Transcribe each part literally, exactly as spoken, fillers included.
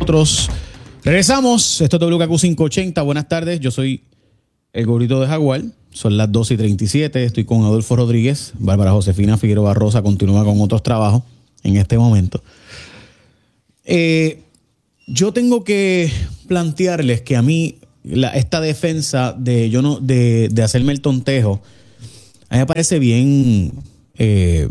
Nosotros regresamos. Esto es W K Q quinientos ochenta. Buenas tardes. Yo soy el Gorrito de Jaguar. Son las doce y treinta y siete. Estoy con Adolfo Rodríguez. Bárbara Josefina Figueroa Rosa continúa con otros trabajos en este momento. Eh, yo tengo que plantearles que a mí la, esta defensa de yo no de, de hacerme el tontejo a mí me parece bien. Eh,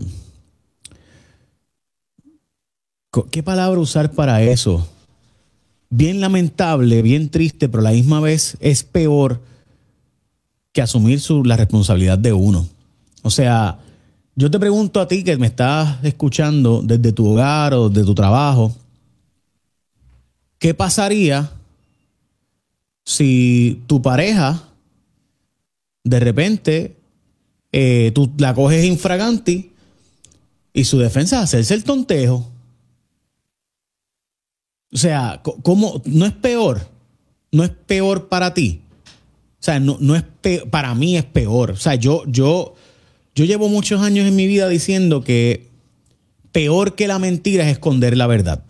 ¿Qué palabra usar para eso? Bien lamentable, bien triste, pero a la misma vez es peor que asumir su, la responsabilidad de uno. O sea, yo te pregunto a ti que me estás escuchando desde tu hogar o de tu trabajo, ¿qué pasaría si tu pareja de repente eh, tú la coges infraganti y su defensa es hacerse el tontejo? O sea, ¿cómo? No es peor. No es peor para ti. O sea, no, no es peor, para mí es peor. O sea, yo, yo, yo llevo muchos años en mi vida diciendo que peor que la mentira es esconder la verdad.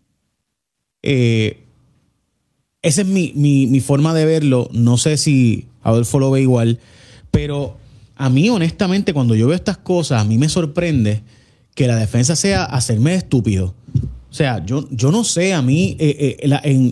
Eh, esa es mi, mi, mi forma de verlo. No sé si Adolfo lo ve igual, pero a mí, honestamente, cuando yo veo estas cosas, a mí me sorprende que la defensa sea hacerme estúpido. O sea, yo, yo no sé, a mí, eh, eh, la, en,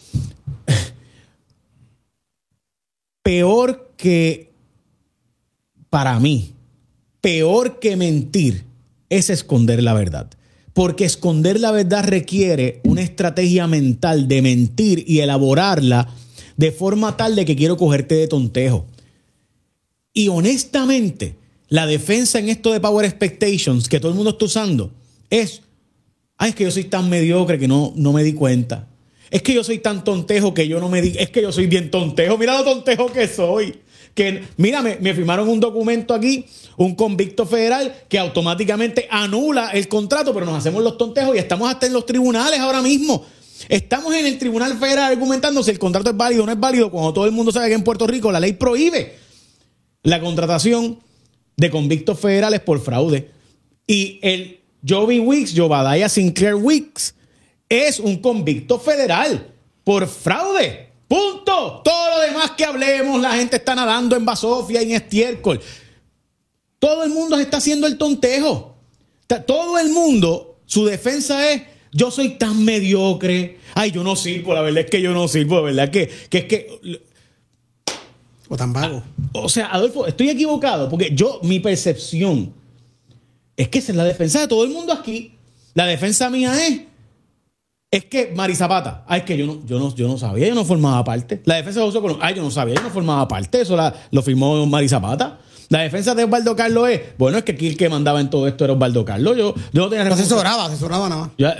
peor que, para mí, peor que mentir es esconder la verdad. Porque esconder la verdad requiere una estrategia mental de mentir y elaborarla de forma tal de que quiero cogerte de tontejo. Y honestamente, la defensa en esto de Power Expectations que todo el mundo está usando es... Ay, es que yo soy tan mediocre que no, no me di cuenta. Es que yo soy tan tontejo que yo no me di... Es que yo soy bien tontejo. Mira lo tontejo que soy. Que, mira, me, me firmaron un documento aquí, un convicto federal, que automáticamente anula el contrato, pero nos hacemos los tontejos y estamos hasta en los tribunales ahora mismo. Estamos en el tribunal federal argumentando si el contrato es válido o no es válido, cuando todo el mundo sabe que en Puerto Rico la ley prohíbe la contratación de convictos federales por fraude. Y el... Joby Weeks, Jobadiah Sinclair Weeks, es un convicto federal por fraude. Punto. Todo lo demás que hablemos, la gente está nadando en basofia y en estiércol. Todo el mundo se está haciendo el tontejo. Todo el mundo, su defensa es, yo soy tan mediocre. Ay, yo no sirvo, la verdad es que yo no sirvo, la verdad que, que es que... O tan vago. O sea, Adolfo, estoy equivocado, porque yo, mi percepción... Es que esa es la defensa de todo el mundo aquí. La defensa mía es, es que Mari Zapata, ay, es que yo no, yo no, yo no sabía, yo no formaba parte. La defensa de José Colón, ay, yo no sabía, yo no formaba parte. Eso la, lo firmó Mari Zapata. La defensa de Osvaldo Carlos es, bueno, es que aquí el que mandaba en todo esto era Osvaldo Carlos. Yo, yo no tenía asesoraba, asesoraba nada más. Ya,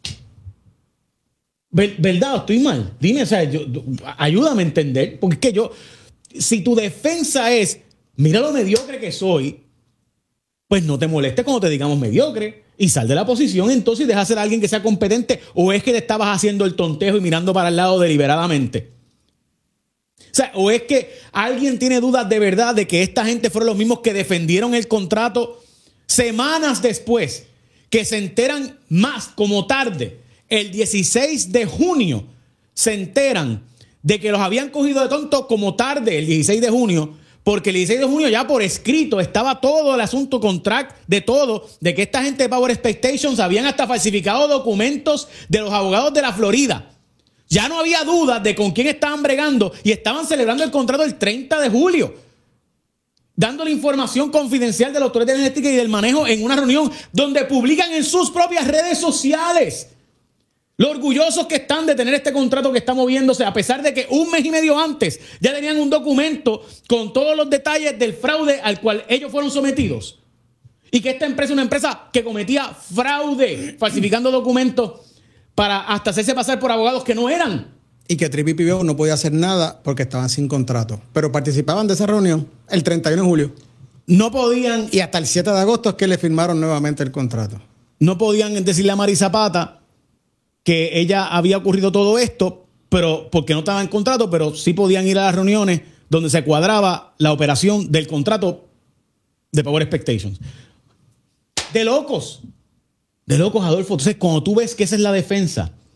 ¿verdad? Estoy mal. Dime, o sea, yo, ayúdame a entender, porque es que yo, si tu defensa es, mira lo mediocre que soy, pues no te molestes cuando te digamos mediocre y sal de la posición entonces y deja ser a alguien que sea competente, o es que te estabas haciendo el tontejo y mirando para el lado deliberadamente. O sea, o es que alguien tiene dudas de verdad de que esta gente fueron los mismos que defendieron el contrato semanas después, que se enteran más como tarde, el dieciséis de junio, se enteran de que los habían cogido de tonto como tarde, el dieciséis de junio, porque el dieciséis de junio ya por escrito estaba todo el asunto contract de todo, de que esta gente de Power Expectations habían hasta falsificado documentos de los abogados de la Florida. Ya no había dudas de con quién estaban bregando y estaban celebrando el contrato el treinta de julio, dándole información confidencial de la Autoridad de Energética y del manejo en una reunión donde publican en sus propias redes sociales lo orgullosos que están de tener este contrato que está moviéndose, a pesar de que un mes y medio antes ya tenían un documento con todos los detalles del fraude al cual ellos fueron sometidos. Y que esta empresa es una empresa que cometía fraude, falsificando documentos para hasta hacerse pasar por abogados que no eran. Y que Tripi P B O no podía hacer nada porque estaban sin contrato. Pero participaban de esa reunión el treinta y uno de julio. No podían... Y hasta el siete de agosto es que le firmaron nuevamente el contrato. No podían decirle a Mari Zapata que ella había ocurrido todo esto, pero porque no estaba en contrato, pero sí podían ir a las reuniones donde se cuadraba la operación del contrato de Power Expectations. De locos. De locos, Adolfo. Entonces, cuando tú ves que esa es la defensa,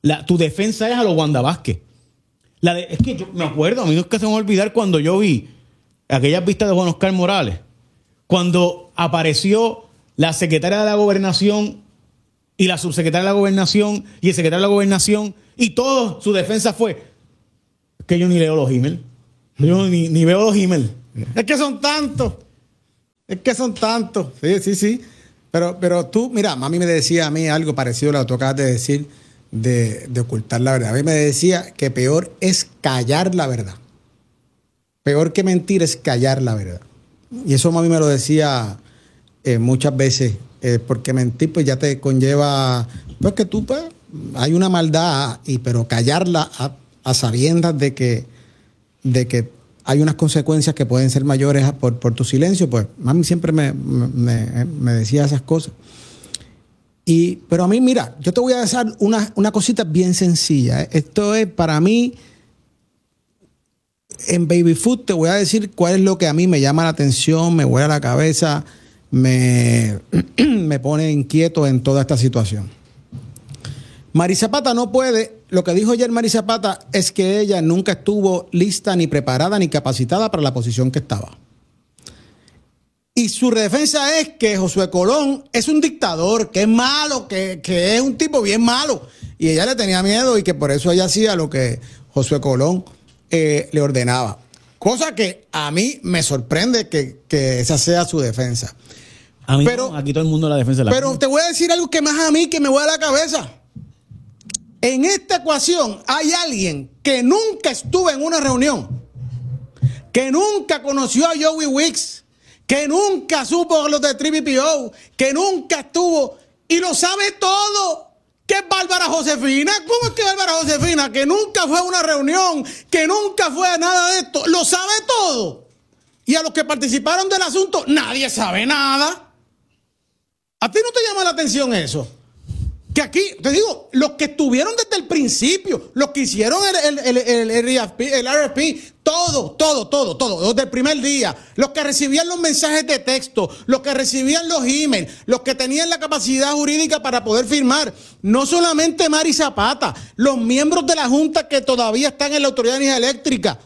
La, tu defensa es a los Wanda Vázquez. La de, es que yo me acuerdo, a mí no es que se me va a olvidar cuando yo vi aquellas vistas de Juan Oscar Morales, cuando apareció la secretaria de la Gobernación y la subsecretaria de la Gobernación y el secretario de la Gobernación, y todo su defensa fue que yo ni leo los emails. Yo ni, ni veo los emails. Es que son tantos. Es que son tantos. Sí, sí, sí. Pero, pero tú, mira, mami me decía a mí algo parecido a lo que tú acabas de decir de, de ocultar la verdad. A mí me decía que peor es callar la verdad. Peor que mentir es callar la verdad. Y eso mami me lo decía eh, muchas veces. Eh, porque mentir pues ya te conlleva, pues que tú, pues, hay una maldad, y, pero callarla a, a sabiendas de que, de que hay unas consecuencias que pueden ser mayores por, por tu silencio, pues mami siempre me, me, me decía esas cosas. Y, pero a mí, mira, yo te voy a decir una, una cosita bien sencilla. ¿eh? Esto es para mí, en Baby Food te voy a decir cuál es lo que a mí me llama la atención, me vuela la cabeza, me, me pone inquieto en toda esta situación. Mari Zapata no puede, lo que dijo ayer Mari Zapata es que ella nunca estuvo lista, ni preparada, ni capacitada para la posición que estaba. Y su defensa es que Josué Colón es un dictador, que es malo, que, que es un tipo bien malo. Y ella le tenía miedo y que por eso ella hacía lo que Josué Colón eh, le ordenaba. Cosa que a mí me sorprende que, que esa sea su defensa. A mí pero, no, aquí todo el mundo la defensa de la Pero te voy a decir algo que más a mí que me vuela la cabeza. En esta ecuación hay alguien que nunca estuvo en una reunión, que nunca conoció a Joey Wicks, que nunca supo los de tres P O, que nunca estuvo y lo sabe todo. ¿Qué es Bárbara Josefina? ¿Cómo es que Bárbara Josefina, que nunca fue a una reunión, que nunca fue a nada de esto, lo sabe todo? Y a los que participaron del asunto, nadie sabe nada. ¿A ti no te llama la atención eso? Que aquí, te digo, los que estuvieron desde el principio, los que hicieron el, el, el, el, el R F P, el R F P, todo, todo, todo, todo, desde el primer día, los que recibían los mensajes de texto, los que recibían los emails, los que tenían la capacidad jurídica para poder firmar, no solamente Mari Zapata, los miembros de la Junta que todavía están en la Autoridad de Energía Eléctrica,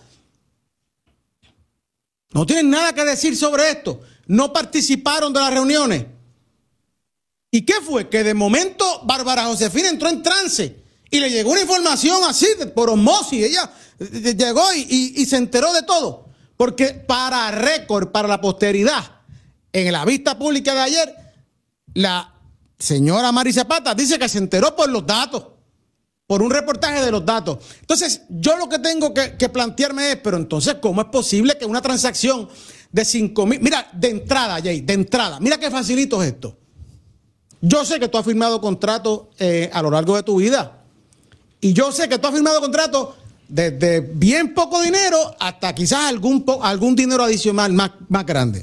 no tienen nada que decir sobre esto, no participaron de las reuniones. ¿Y qué fue? Que de momento Bárbara Josefina entró en trance y le llegó una información así, por osmosis. Ella llegó y, y, y se enteró de todo. Porque para récord, para la posteridad, en la vista pública de ayer, la señora Mari Zapata dice que se enteró por los datos, por un reportaje de los datos. Entonces, yo lo que tengo que, que plantearme es, pero entonces, ¿cómo es posible que una transacción de cinco mil... Mira, de entrada, Jay, de entrada, mira qué facilito es esto. Yo sé que tú has firmado contratos eh, a lo largo de tu vida. Y yo sé que tú has firmado contratos desde bien poco dinero hasta quizás algún, algún dinero adicional más, más grande.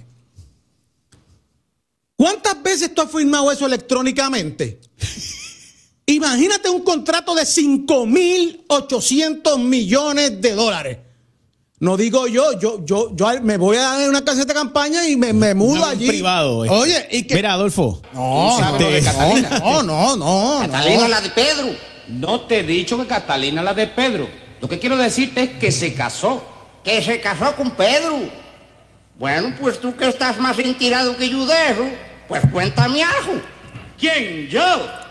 ¿Cuántas veces tú has firmado eso electrónicamente? Imagínate un contrato de cinco mil ochocientos millones de dólares. No digo yo, yo, yo, yo me voy a dar una caseta de campaña y me, me mudo no, allí. Privado. Este. Oye, y que. Mira, Adolfo. No, no, este, de Catalina. No, no, no. Catalina no. la de Pedro. No te he dicho que Catalina la de Pedro. Lo que quiero decirte es que se casó. Que se casó con Pedro. Bueno, pues tú que estás más enterado que yo de eso, pues cuéntame algo. ¿Quién? ¿Yo?